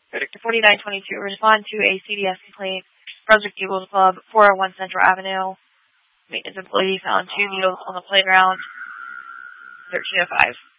Predictor 4922, respond to a CDS complaint. Brunswick Eagles Club, 401 Central Avenue. Maintenance employee found 2 needles on the playground. 1305.